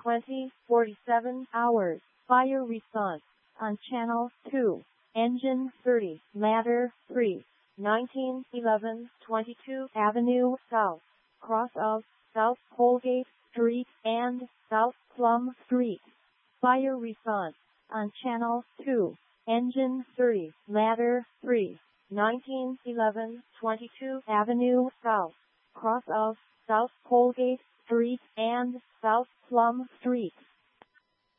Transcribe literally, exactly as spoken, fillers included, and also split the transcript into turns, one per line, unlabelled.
twenty forty-seven hours. Fire response on Channel two. Engine thirty, Ladder three, nineteen eleven twenty-two Avenue South, cross of South Colgate Street and South Plum Street. Fire response on Channel two. Engine thirty, Ladder three, nineteen eleven twenty-two Avenue South, cross of South Colgate Street and South Plum Street.